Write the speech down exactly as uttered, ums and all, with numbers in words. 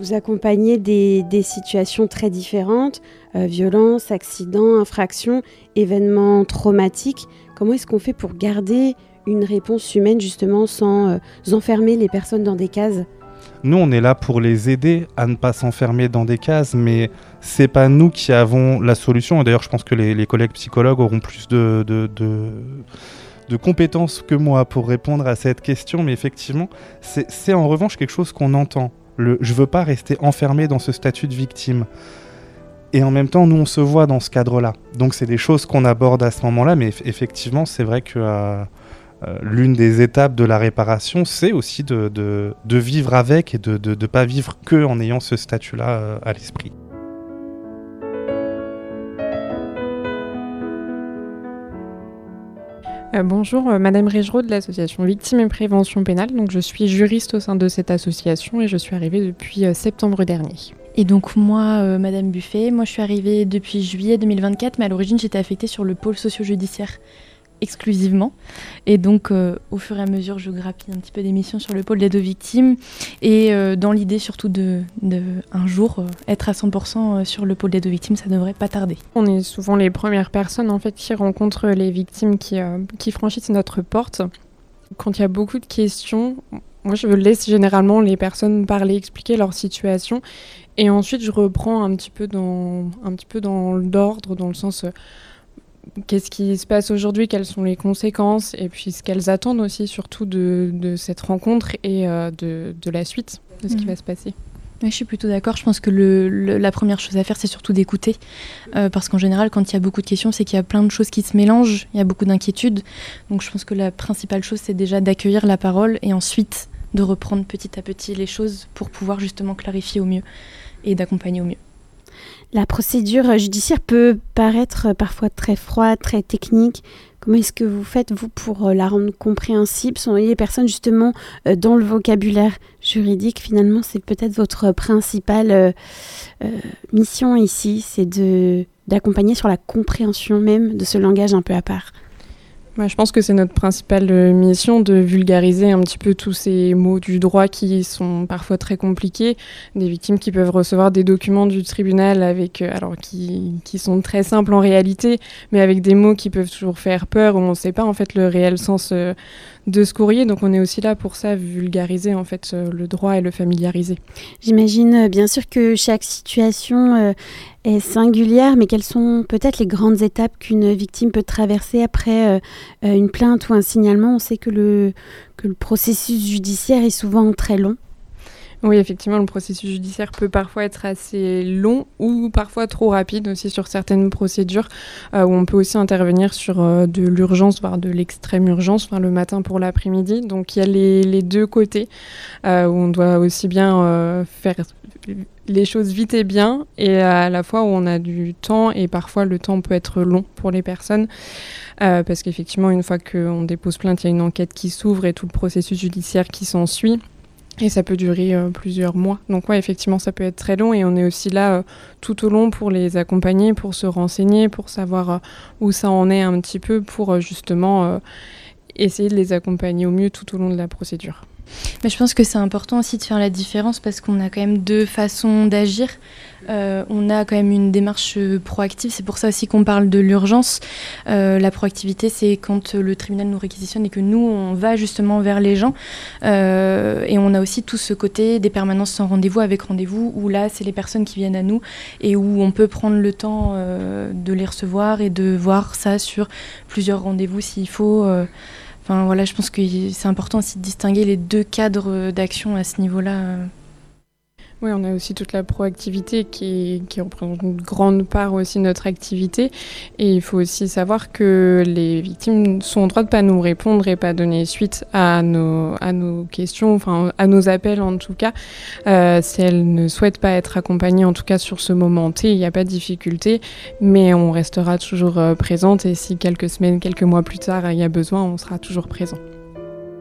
Vous accompagnez des, des situations très différentes, euh, violences, accidents, infractions, événements traumatiques. Comment est-ce qu'on fait pour garder une réponse humaine justement sans euh, enfermer les personnes dans des cases ? Nous, on est là pour les aider à ne pas s'enfermer dans des cases, mais c'est pas nous qui avons la solution. Et d'ailleurs, je pense que les, les collègues psychologues auront plus de, de, de, de compétences que moi pour répondre à cette question. Mais effectivement, c'est, c'est en revanche quelque chose qu'on entend. Le, je veux pas rester enfermé dans ce statut de victime. Et en même temps, nous, on se voit dans ce cadre-là. Donc, c'est des choses qu'on aborde à ce moment-là. Mais eff- effectivement, c'est vrai que... Euh, Euh, l'une des étapes de la réparation, c'est aussi de, de, de vivre avec et de ne pas vivre que en ayant ce statut-là euh, à l'esprit. Euh, bonjour, euh, Madame Régereau de l'association Victimes et Prévention Pénale. Donc, je suis juriste au sein de cette association et je suis arrivée depuis euh, septembre dernier. Et donc moi, euh, Madame Buffet, moi je suis arrivée depuis juillet deux mille vingt-quatre, mais à l'origine j'étais affectée sur le pôle socio-judiciaire exclusivement. Et donc, euh, au fur et à mesure, je grappille un petit peu des missions sur le pôle d'aide aux victimes et euh, dans l'idée surtout de, de un jour euh, être à cent pour cent sur le pôle d'aide aux victimes, ça ne devrait pas tarder. On est souvent les premières personnes en fait qui rencontrent les victimes qui, euh, qui franchissent notre porte. Quand il y a beaucoup de questions, moi je laisse généralement les personnes parler, expliquer leur situation et ensuite je reprends un petit peu dans, un petit peu dans l'ordre, dans le sens... Euh, qu'est-ce qui se passe aujourd'hui, quelles sont les conséquences et puis ce qu'elles attendent aussi surtout de, de cette rencontre et euh, de, de la suite de ce mmh. qui va se passer. Oui, je suis plutôt d'accord. Je pense que le, le, la première chose à faire, c'est surtout d'écouter. Euh, parce qu'en général, quand il y a beaucoup de questions, c'est qu'il y a plein de choses qui se mélangent, il y a beaucoup d'inquiétudes. Donc je pense que la principale chose, c'est déjà d'accueillir la parole et ensuite de reprendre petit à petit les choses pour pouvoir justement clarifier au mieux et d'accompagner au mieux. La procédure judiciaire peut paraître parfois très froide, très technique. Comment est-ce que vous faites, vous, pour la rendre compréhensible, sans envoyer les personnes justement dans le vocabulaire juridique? Finalement, c'est peut-être votre principale euh, euh, mission ici, c'est de, d'accompagner sur la compréhension même de ce langage un peu à part. Ouais, je pense que c'est notre principale mission de vulgariser un petit peu tous ces mots du droit qui sont parfois très compliqués. Des victimes qui peuvent recevoir des documents du tribunal avec, alors qui, qui sont très simples en réalité, mais avec des mots qui peuvent toujours faire peur, où on ne sait pas en fait le réel sens euh, de ce courrier. Donc on est aussi là pour ça, vulgariser en fait euh, le droit et le familiariser. J'imagine euh, bien sûr que chaque situation euh, est singulière, mais quelles sont peut-être les grandes étapes qu'une victime peut traverser après euh, une plainte ou un signalement? On sait que le, que le processus judiciaire est souvent très long. Oui, effectivement, le processus judiciaire peut parfois être assez long ou parfois trop rapide aussi sur certaines procédures euh, où on peut aussi intervenir sur euh, de l'urgence, voire de l'extrême urgence, enfin, le matin pour l'après-midi. Donc il y a les, les deux côtés euh, où on doit aussi bien euh, faire les choses vite et bien et à la fois où on a du temps et parfois le temps peut être long pour les personnes euh, parce qu'effectivement, une fois qu'on dépose plainte, il y a une enquête qui s'ouvre et tout le processus judiciaire qui s'ensuit. Et ça peut durer euh, plusieurs mois. Donc ouais, effectivement, ça peut être très long et on est aussi là euh, tout au long pour les accompagner, pour se renseigner, pour savoir euh, où ça en est un petit peu, pour euh, justement euh, essayer de les accompagner au mieux tout au long de la procédure. Mais je pense que c'est important aussi de faire la différence parce qu'on a quand même deux façons d'agir. Euh, on a quand même une démarche proactive, c'est pour ça aussi qu'on parle de l'urgence. Euh, la proactivité, c'est quand le tribunal nous réquisitionne et que nous, on va justement vers les gens. Euh, et on a aussi tout ce côté des permanences sans rendez-vous avec rendez-vous, où là, c'est les personnes qui viennent à nous et où on peut prendre le temps euh, de les recevoir et de voir ça sur plusieurs rendez-vous s'il faut. Euh, Enfin, voilà, je pense que c'est important aussi de distinguer les deux cadres d'action à ce niveau-là. Oui, on a aussi toute la proactivité qui, qui représente une grande part aussi de notre activité. Et il faut aussi savoir que les victimes sont en droit de ne pas nous répondre et pas donner suite à nos, à nos questions, enfin à nos appels en tout cas. Euh, si elles ne souhaitent pas être accompagnées, en tout cas sur ce moment T, il n'y a pas de difficulté. Mais on restera toujours euh, présente et si quelques semaines, quelques mois plus tard, il y a besoin, on sera toujours présent.